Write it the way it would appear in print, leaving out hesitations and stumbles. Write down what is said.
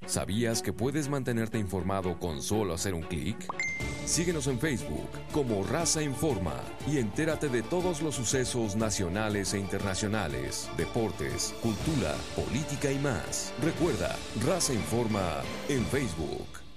¿Sabías que puedes mantenerte informado con solo hacer un clic? Síguenos en Facebook como Raza Informa y entérate de todos los sucesos nacionales e internacionales, deportes, cultura, política y más. Recuerda, Raza Informa en Facebook.